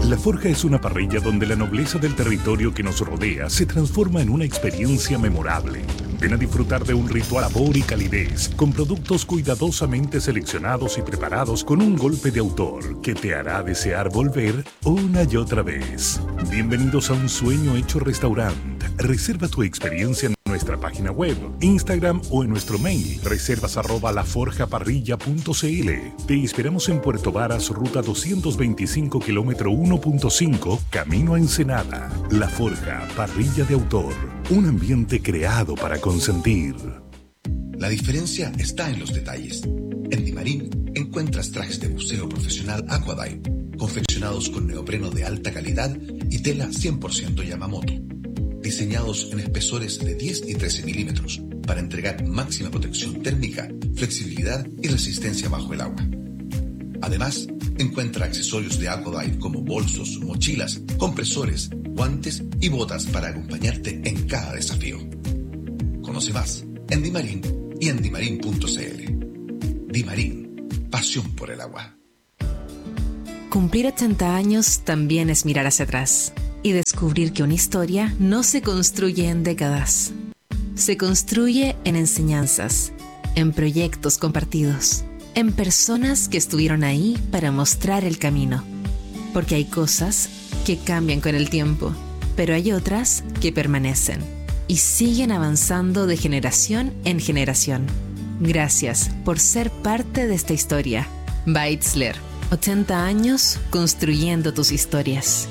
La Forja es una parrilla donde la nobleza del territorio que nos rodea se transforma en una experiencia memorable. Ven a disfrutar de un ritual sabor y calidez, con productos cuidadosamente seleccionados y preparados con un golpe de autor que te hará desear volver una y otra vez. Bienvenidos a un sueño hecho restaurante. Reserva tu experiencia en nuestra página web, Instagram o en nuestro mail, reservas@laforjaparrilla.cl. Te esperamos en Puerto Varas, ruta 225, kilómetro 1.5, camino a Ensenada. La Forja, parrilla de autor, un ambiente creado para consentir. La diferencia está en los detalles. En Dimarín encuentras trajes de buceo profesional Aquadive, confeccionados con neopreno de alta calidad y tela 100% Yamamoto, diseñados en espesores de 10 y 13 milímetros para entregar máxima protección térmica, flexibilidad y resistencia bajo el agua. Además, encuentra accesorios de Aquadive como bolsos, mochilas, compresores, guantes y botas para acompañarte en cada desafío. Conoce más en Dimarín y en dimarin.cl. Dimarín, pasión por el agua. Cumplir 80 años también es mirar hacia atrás y descubrir que una historia no se construye en décadas. Se construye en enseñanzas, en proyectos compartidos, en personas que estuvieron ahí para mostrar el camino. Porque hay cosas que cambian con el tiempo, pero hay otras que permanecen y siguen avanzando de generación en generación. Gracias por ser parte de esta historia. Beitzler, 80 años construyendo tus historias.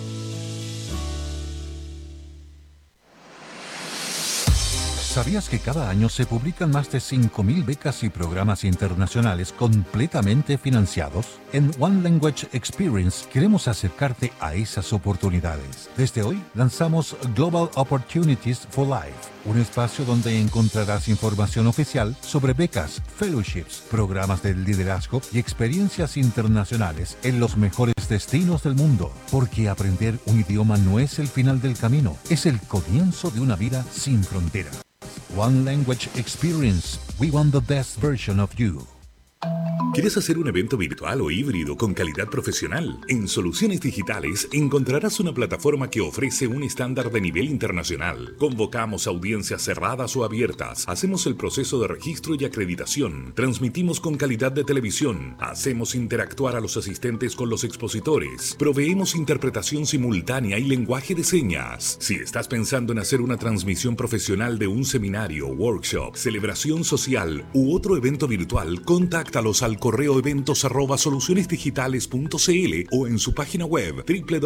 ¿Sabías que cada año se publican más de 5.000 becas y programas internacionales completamente financiados? En One Language Experience queremos acercarte a esas oportunidades. Desde hoy lanzamos Global Opportunities for Life, un espacio donde encontrarás información oficial sobre becas, fellowships, programas de liderazgo y experiencias internacionales en los mejores destinos del mundo. Porque aprender un idioma no es el final del camino, es el comienzo de una vida sin fronteras. One Language Experience. We want the best version of you. ¿Quieres hacer un evento virtual o híbrido con calidad profesional? En Soluciones Digitales encontrarás una plataforma que ofrece un estándar de nivel internacional. Convocamos audiencias cerradas o abiertas, hacemos el proceso de registro y acreditación, transmitimos con calidad de televisión, hacemos interactuar a los asistentes con los expositores, proveemos interpretación simultánea y lenguaje de señas. Si estás pensando en hacer una transmisión profesional de un seminario, workshop, celebración social u otro evento virtual, contáctalos al correo eventos@solucionesdigitales.cl o en su página web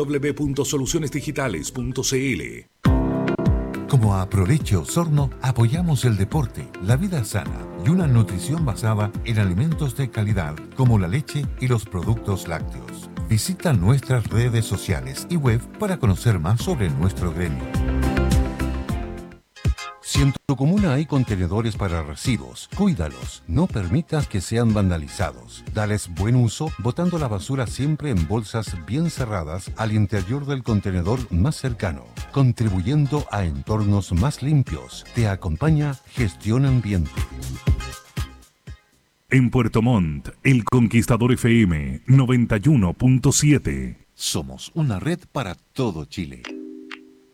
www.solucionesdigitales.cl. Como Aproveche Osorno, apoyamos el deporte, la vida sana y una nutrición basada en alimentos de calidad como la leche y los productos lácteos. Visita nuestras redes sociales y web para conocer más sobre nuestro gremio. Si en tu comuna hay contenedores para residuos, cuídalos. No permitas que sean vandalizados. Dales buen uso, botando la basura siempre en bolsas bien cerradas al interior del contenedor más cercano, contribuyendo a entornos más limpios. Te acompaña Gestión Ambiente. En Puerto Montt, El Conquistador FM 91.7. Somos una red para todo Chile.